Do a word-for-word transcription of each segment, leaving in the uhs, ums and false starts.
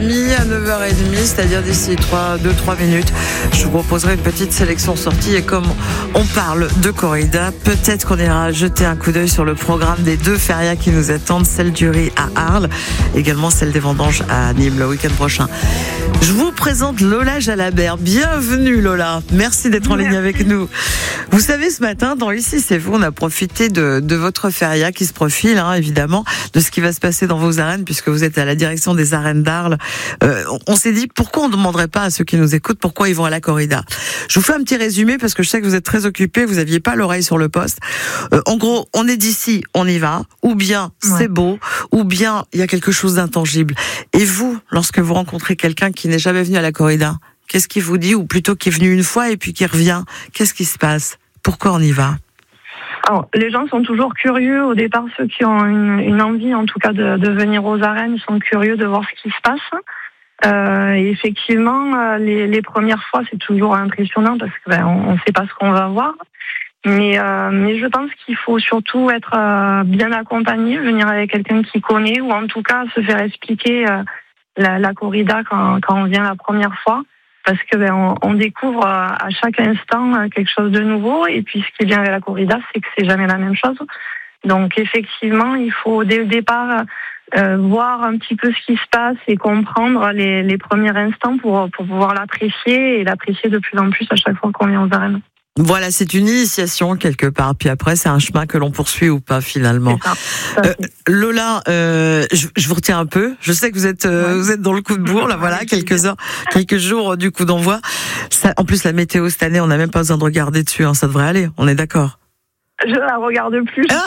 À neuf heures trente, c'est-à-dire d'ici deux trois minutes, je vous proposerai une petite sélection sortie. Et comme on parle de corrida, peut-être qu'on ira jeter un coup d'œil sur le programme des deux férias qui nous attendent, celle du riz à Arles, également celle des vendanges à Nîmes le week-end prochain. Je vous présente Lola Jalabert. Bienvenue Lola, merci d'être en ligne avec nous. Vous savez, ce matin, dans Ici c'est vous, on a profité de, de votre feria qui se profile, hein, évidemment, de ce qui va se passer dans vos arènes, puisque vous êtes à la direction des arènes d'Arles. Euh, on s'est dit, pourquoi on ne demanderait pas à ceux qui nous écoutent pourquoi ils vont à la corrida? Je vous fais un petit résumé parce que je sais que vous êtes très occupés, vous n'aviez pas l'oreille sur le poste. Euh, en gros, on est d'ici, on y va, ou bien c'est ouais. beau, ou bien il y a quelque chose d'intangible. Et vous, lorsque vous rencontrez quelqu'un qui n'est jamais venu à la corrida, qu'est-ce qu'il vous dit? Ou plutôt qui est venu une fois et puis qui revient, qu'est-ce qui se passe? Pourquoi on y va? Alors, les gens sont toujours curieux. Au départ, ceux qui ont une, une envie, en tout cas, de, de venir aux arènes, sont curieux de voir ce qui se passe. Euh, et effectivement, les, les premières fois, c'est toujours impressionnant parce que ben, on ne sait pas ce qu'on va voir. Mais, euh, mais je pense qu'il faut surtout être euh, bien accompagné, venir avec quelqu'un qui connaît, ou en tout cas se faire expliquer euh, la, la corrida quand, quand on vient la première fois. Parce que ben, on, on découvre à chaque instant quelque chose de nouveau. Et puis, ce qui est bien avec la corrida, c'est que c'est jamais la même chose. Donc, effectivement, il faut dès le départ euh, voir un petit peu ce qui se passe et comprendre les, les premiers instants pour, pour pouvoir l'apprécier et l'apprécier de plus en plus à chaque fois qu'on vient aux arènes. Voilà, c'est une initiation quelque part. Puis après, c'est un chemin que l'on poursuit ou pas finalement. Ça, ça, euh, Lola, euh, je, je vous retiens un peu. Je sais que vous êtes, euh, ouais. vous êtes dans le coup de bourre là. Voilà, quelques heures, quelques jours du coup d'envoi. Ça, en plus, la météo cette année, on n'a même pas besoin de regarder dessus. Hein, ça devrait aller. On est d'accord. Je la regarde plus. Ah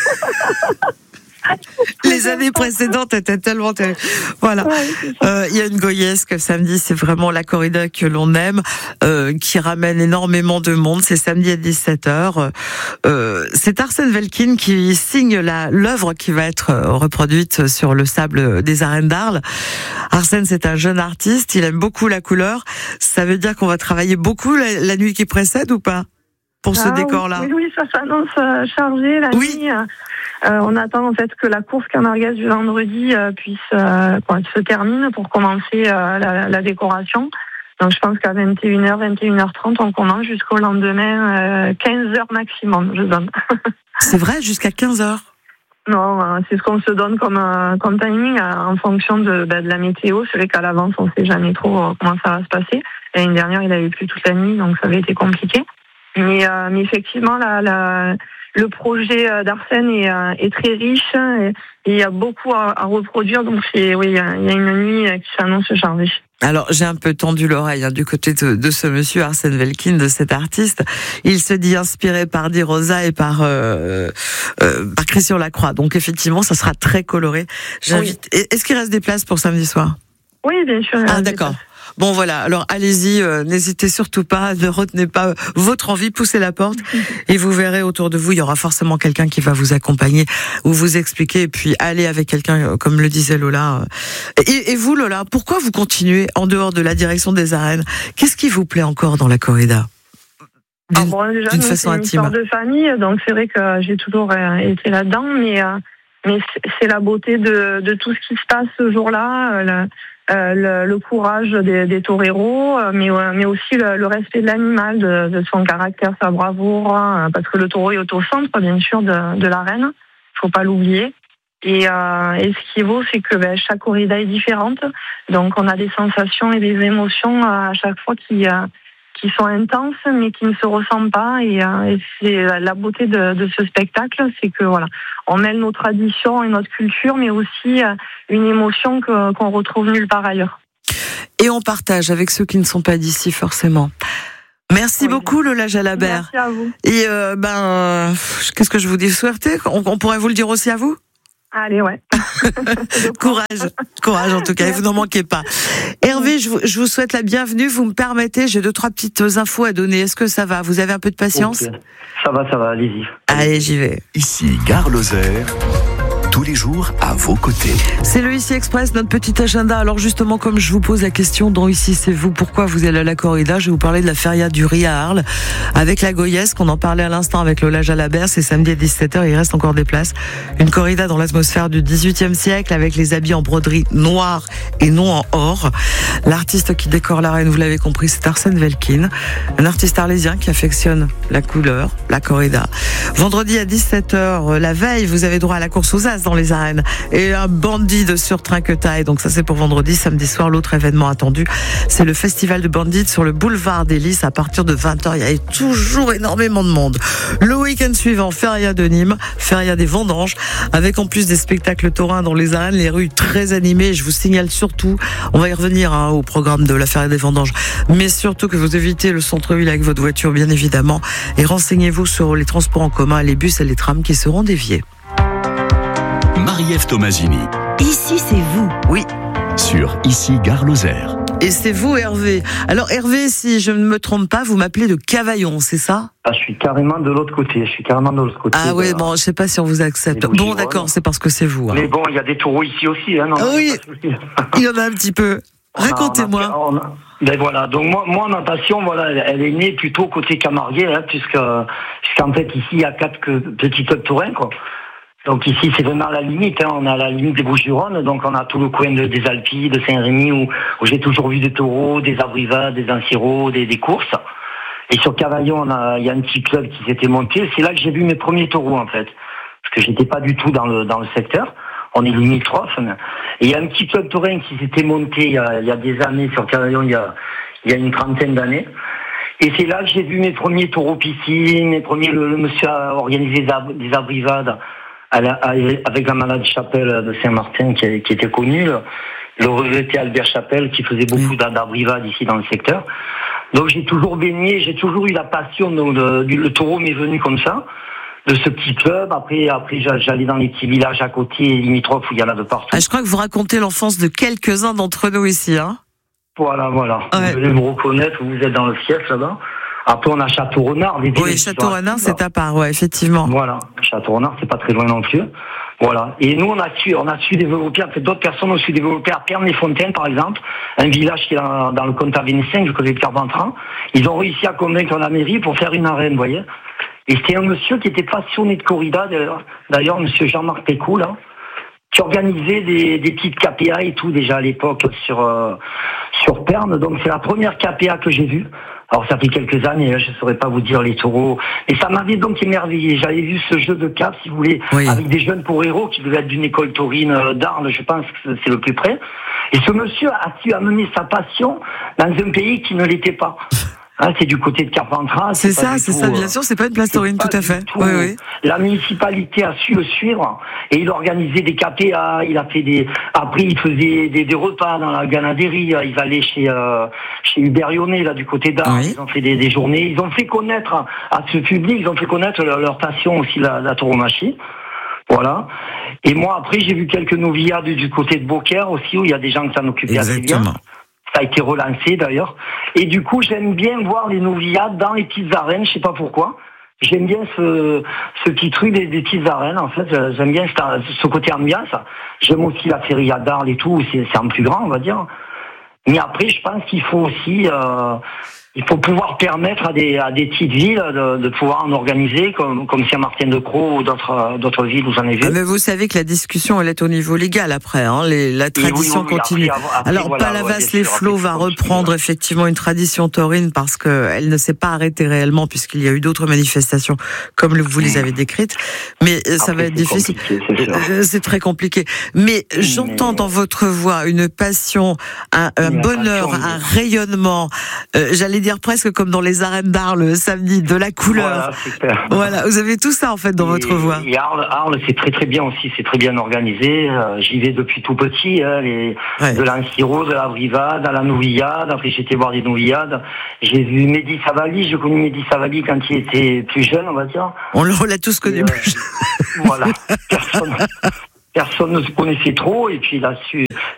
Les années précédentes étaient tellement terribles. Voilà. Il ouais, euh, y a une goyesque samedi, c'est vraiment la corrida que l'on aime, euh, qui ramène énormément de monde. C'est samedi à dix-sept heures. Euh, c'est Arsène Velkin qui signe la, l'œuvre qui va être reproduite sur le sable des arènes d'Arles. Arsène, c'est un jeune artiste, il aime beaucoup la couleur. Ça veut dire qu'on va travailler beaucoup la, la nuit qui précède ou pas? Pour ce ah, décor-là. Oui, oui, ça s'annonce euh, chargé la oui. nuit. Euh, on attend en fait que la course camarguaise du vendredi euh, puisse euh, quoi, se termine pour commencer euh, la, la décoration. Donc je pense qu'à vingt et une heures, vingt et une heures trente, on commence jusqu'au lendemain, euh, quinze heures maximum, je donne. C'est vrai, jusqu'à quinze heures? Non, euh, c'est ce qu'on se donne comme, euh, comme timing euh, en fonction de, bah, de la météo. C'est vrai qu'à l'avance, on ne sait jamais trop euh, comment ça va se passer. L'année dernière, il avait plu toute la nuit, donc ça avait été compliqué. Mais, euh, mais effectivement, la, la, le projet d'Arsène est, euh, est très riche et il y a beaucoup à, à reproduire. Donc, c'est, oui, il y a une nuit qui s'annonce chargée. Alors, j'ai un peu tendu l'oreille hein, du côté de, de ce monsieur Arsène Velkin, de cet artiste. Il se dit inspiré par Di Rosa et par, euh, euh, par Christian Lacroix. Donc, effectivement, ça sera très coloré. J'invite. Oui. Est-ce qu'il reste des places pour samedi soir? Oui, bien sûr. Ah, d'accord. Bon voilà, alors allez-y, euh, n'hésitez surtout pas, ne retenez pas votre envie, poussez la porte et vous verrez autour de vous, il y aura forcément quelqu'un qui va vous accompagner ou vous expliquer et puis allez avec quelqu'un, comme le disait Lola. Et, et vous Lola, pourquoi vous continuez en dehors de la direction des arènes? Qu'est-ce qui vous plaît encore dans la corrida? D'une, ah bon, déjà, d'une nous, façon c'est une intime. histoire de famille, donc c'est vrai que j'ai toujours été là-dedans, mais, euh, mais c'est la beauté de, de tout ce qui se passe ce jour-là, euh, la, Euh, le, le courage des, des toreros, mais, euh, mais aussi le, le respect de l'animal, de, de son caractère, sa bravoure, hein, parce que le taureau est au centre, bien sûr, de, de l'arène, faut pas l'oublier. Et, euh, et ce qui vaut, c'est que ben, chaque corrida est différente, donc on a des sensations et des émotions à chaque fois qui, euh, qui sont intenses, mais qui ne se ressemblent pas. Et, euh, et c'est la beauté de, de ce spectacle, c'est que voilà, on mêle nos traditions et notre culture, mais aussi euh, une émotion que, qu'on retrouve nulle part ailleurs. Et on partage avec ceux qui ne sont pas d'ici forcément. Merci oui, beaucoup Lola Jalabert. Merci à vous. Et euh, ben, euh, qu'est-ce que je vous dis souhaiter on, on pourrait vous le dire aussi à vous? Allez, ouais. Courage, courage en tout cas, et vous n'en manquez pas. Hervé, je vous, je vous souhaite la bienvenue. Vous me permettez, j'ai deux, trois petites infos à donner. Est-ce que ça va? Vous avez un peu de patience? Okay. Ça va, ça va, allez-y. Allez, j'y vais. Ici, Gare Lozère. tous les jours à vos côtés. C'est le Ici Express, notre petit agenda. Alors justement, comme je vous pose la question dans Ici c'est vous, pourquoi vous allez à la corrida, je vais vous parler de la feria du riz à Arles avec la Goyesque, qu'on en parlait à l'instant avec Lola Jalabert. C'est samedi à dix-sept heures, il reste encore des places. Une corrida dans l'atmosphère du dix-huitième siècle avec les habits en broderie noire et non en or. L'artiste qui décore l'arène, vous l'avez compris, c'est Arsène Velkin, un artiste arlésien qui affectionne la couleur, la corrida. Vendredi à dix-sept heures, la veille, vous avez droit à la course aux as dans les arènes et un bandit de surtrinquetaille. Donc ça c'est pour vendredi. Samedi soir, l'autre événement attendu, c'est le festival de bandits sur le boulevard des Lys à partir de vingt heures. Il y a toujours énormément de monde. Le week-end suivant, feria de Nîmes, feria des vendanges, avec en plus des spectacles taurins dans les arènes, les rues très animées. Je vous signale surtout, on va y revenir hein, au programme de la feria des vendanges, mais surtout que vous évitez le centre-ville avec votre voiture bien évidemment, et renseignez-vous sur les transports en commun, les bus et les trams qui seront déviés. Marie-Ève Tomasini. Ici c'est vous. Oui. Sur Ici Gare Lozère. Et c'est vous Hervé. Alors Hervé, si je ne me trompe pas, vous m'appelez de Cavaillon, c'est ça? Ah, je suis carrément de l'autre côté. Je suis carrément de l'autre côté. Ah oui, bon, je sais pas si on vous accepte. Bon, d'accord, c'est parce que c'est vous. Hein. Mais bon, il y a des taureaux ici aussi. Hein, non, ah oui, il y en a un petit peu. Racontez-moi. On a, on a, ben voilà. Donc moi, moi, ma passion, voilà, elle, elle est née plutôt côté Camarguais, hein, puisque, puisqu'en fait ici il y a quatre que, petits clubs taurins, quoi. Donc ici, c'est vraiment à la limite. Hein. On a la limite des Bouches-du-Rhône, donc on a tout le coin de, des Alpilles, de Saint-Rémy, où, où j'ai toujours vu des taureaux, des abrivades, des enciros, des, des courses. Et sur Cavaillon, on a, il y a un petit club qui s'était monté. C'est là que j'ai vu mes premiers taureaux, en fait, parce que j'étais pas du tout dans le dans le secteur. On est limitrophes. Et il y a un petit club taurin qui s'était monté il y a, il y a des années sur Cavaillon, il y a il y a une trentaine d'années. Et c'est là que j'ai vu mes premiers taureaux piscines, mes premiers. Le, le monsieur a organisé des, ab, des abrivades. À la, à, avec la malade Chapelle de Saint-Martin qui, qui était connu, le, le regretté Albert Chapelle qui faisait beaucoup oui. d'abrivades ici dans le secteur. Donc j'ai toujours baigné, j'ai toujours eu la passion, donc de, du, le taureau m'est venu comme ça, de ce petit club. Après, après j'allais dans les petits villages à côté, limitrophes où il y en a de partout. Ah, je crois que vous racontez l'enfance de quelques-uns d'entre nous ici, hein. Voilà, voilà. Ouais. Vous allez me reconnaître, vous êtes dans le siècle là-bas. Après, on a Château-Renard. Oui, Château-Renard, c'est à part, ouais, effectivement. Voilà, Château-Renard, c'est pas très loin non plus. Voilà. Et nous, on a su, on a su développer, en fait, d'autres personnes ont su développer à Pernes-les-Fontaines, par exemple, un village qui est dans, dans le comté vénitien, du côté de Carpentras. Ils ont réussi à convaincre la mairie pour faire une arène, vous voyez. Et c'était un monsieur qui était passionné de corrida, d'ailleurs, d'ailleurs monsieur Jean-Marc Pécou, là, qui organisait des, des petites K P A et tout, déjà à l'époque, sur, euh, sur Pernes. Donc, c'est la première K P A que j'ai vue. Alors ça fait quelques années, je ne saurais pas vous dire les taureaux. Et ça m'avait donc émerveillé. J'avais vu ce jeu de cap, si vous voulez, oui. avec des jeunes poréros qui devaient être d'une école taurine d'Arles, je pense que c'est le plus près. Et ce monsieur a su amener sa passion dans un pays qui ne l'était pas. Hein, c'est du côté de Carpentras. C'est, c'est ça, c'est tout, ça, bien sûr, c'est pas une place taurine, tout à fait. Tout. Oui, oui. La municipalité a su le suivre et il organisait des K P A, il a fait des. Après, il faisait des, des repas dans la ganaderie. Il allait chez euh, chez Hubert Lyonnais, là, du côté d'Arles. Oui. Ils ont fait des, des journées. Ils ont fait connaître à, à ce public, ils ont fait connaître leur, leur passion aussi, la, la tauromachie. Voilà. Et moi, après, j'ai vu quelques noviades du côté de Beaucaire aussi, où il y a des gens qui s'en occupaient assez bien. Ça a été relancé d'ailleurs. Et du coup, j'aime bien voir les noviades dans les petites arènes, je sais pas pourquoi. J'aime bien ce, ce petit truc des, des petites arènes, en fait. J'aime bien ce, ce côté ambiance. J'aime aussi la feria d'Arles et tout, c'est, c'est un plus grand, on va dire. Mais après, je pense qu'il faut aussi... Euh, il faut pouvoir permettre à des, à des petites villes de, de pouvoir en organiser, comme, comme Saint-Martin-de-Croix ou d'autres, d'autres villes où j'en ai vu. Ah, mais vous savez que la discussion, elle est au niveau légal après, hein. Les, la tradition oui, oui, oui, continue. Après, après, Alors, voilà, Palavas-les-Flots ouais, va reprendre effectivement une tradition taurine parce qu'elle ne s'est pas arrêtée réellement puisqu'il y a eu d'autres manifestations comme vous les avez décrites. Mais après, ça va être difficile. C'est, c'est très compliqué. Mais j'entends mais... dans votre voix une passion, un, un bonheur, passion, un mais... rayonnement. Euh, j'allais dire presque comme dans les arènes d'Arles samedi, de la couleur. Voilà, voilà, vous avez tout ça en fait dans et, votre voix. Et Arles, Arles, c'est très très bien aussi, c'est très bien organisé. Euh, j'y vais depuis tout petit, hein, les, ouais. de l'Anciro, de la Brivade, à la Nouvillade. Après j'étais voir des Nouvillades. J'ai vu Mehdi Savali, j'ai connu Mehdi Savali quand il était plus jeune, on va dire. On l'a tous connu et, plus jeune. Euh, voilà, personne. Personne ne se connaissait trop, et puis il a su.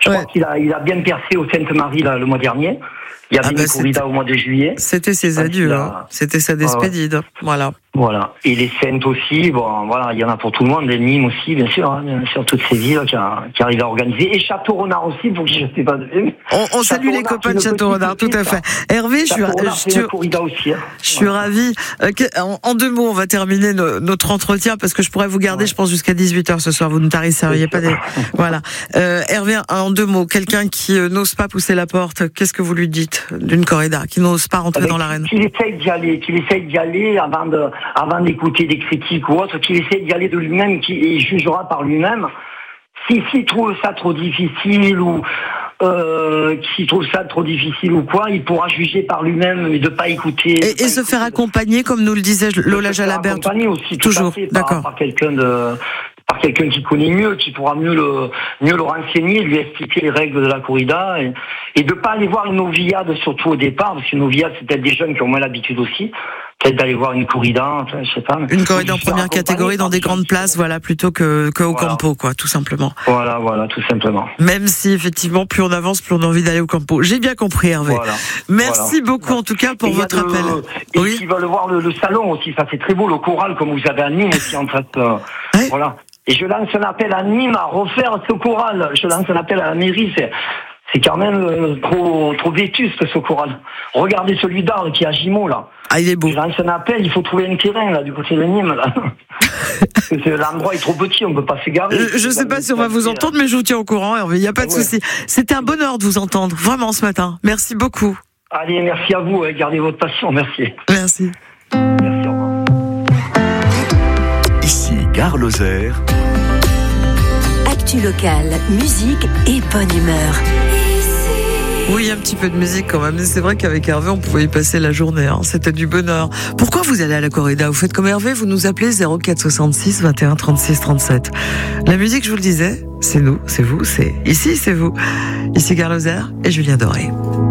Je Ouais. crois qu'il a, il a bien percé au Sainte-Marie là, le mois dernier. Il y avait Ah bah, une corrida au mois de juillet. C'était ses Ah, adieux, il a- hein. C'était sa despedide. Voilà. Voilà. Et les Saintes aussi, bon, voilà, il y en a pour tout le monde, les Nîmes aussi, bien sûr, hein, bien sûr, toutes ces villes qui, a- qui arrivent à organiser. Et Château-Renard aussi, pour que je ne sais pas de On, on salue les copains de Château-Renard, tout à fait. Hervé, je suis, Château-Renard, je c'est suis- une corrida aussi. Hein. je suis ravie. Euh, que- en, en deux mots, on va terminer no- notre entretien parce que je pourrais vous garder, Ouais. je pense, jusqu'à dix-huit heures ce soir. Vous ne tarisseriez pas des... Voilà. Euh, Hervé, en deux mots, quelqu'un qui euh, n'ose pas pousser la porte, qu'est-ce que vous lui dites d'une corrida, qui n'ose pas rentrer Avec- dans l'arène? Qu'il essaye d'y aller, qu'il essaye d'y aller avant de, avant d'écouter des critiques ou autre, qu'il essaye d'y aller de lui-même, qu'il il jugera par lui-même. Si, s'il trouve ça trop difficile ou, euh, s'il trouve ça trop difficile ou quoi, il pourra juger par lui-même, mais de pas écouter. de Et, pas et se écouter. faire accompagner, comme nous le disait Lola De se faire Jalabert. accompagner aussi, tout Toujours, à fait, par, d'accord. par quelqu'un de, par quelqu'un qui connaît mieux, qui pourra mieux le, mieux le renseigner, lui expliquer les règles de la corrida et, et de pas aller voir une novillade surtout au départ, parce qu'une novillade c'est peut-être des jeunes qui ont moins l'habitude aussi. Peut-être d'aller voir une corrida, enfin, je sais pas. Une corrida en Ou se faire première catégorie dans des accompagner par grandes places, voilà, plutôt que, que au Voilà. campo, quoi, tout simplement. Voilà, voilà, tout simplement. Même si, effectivement, plus on avance, plus on a envie d'aller au campo. J'ai bien compris, Hervé. Voilà. Merci Voilà. beaucoup, en tout cas, pour Et il y a votre de- appel. Et Oui. qui veulent voir le, le salon aussi, ça c'est très beau, le choral comme vous avez à Nîmes aussi en fait. euh, Ouais. Voilà. Et je lance un appel à Nîmes à refaire ce choral. Je lance un appel à la mairie, c'est c'est quand même euh, trop trop vétuste ce choral. Regardez celui d'Arles qui est à Gimont là. Ah, il est beau. Je lance un appel, il faut trouver un terrain là du côté de Nîmes là. Parce que c'est- l'endroit est trop petit, on peut pas s'égarer. Je, je sais pas si on va vous entendre, mais je vous tiens au courant, Hervé. Il n'y a pas de Ah ouais. souci. C'était un bonheur de vous entendre, vraiment, ce matin. Merci beaucoup. Allez, merci à vous, hein, gardez votre passion, merci. Merci. Merci, au revoir. Ici Gare Lozère. Actu locale, musique et bonne humeur. Oui, un petit peu de musique quand même. C'est vrai qu'avec Hervé, on pouvait y passer la journée. Hein. C'était du bonheur. Pourquoi vous allez à la corrida? Vous faites comme Hervé, vous nous appelez zéro quatre soixante-six vingt et un trente-six trente-sept. La musique, je vous le disais, c'est nous, c'est vous, c'est ici, c'est vous. Ici Gare Lozère et Julien Doré.